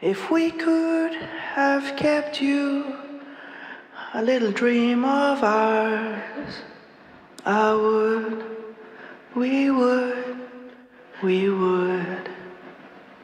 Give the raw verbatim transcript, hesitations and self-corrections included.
If we could have kept you, a little dream of ours, I would, we would, we would.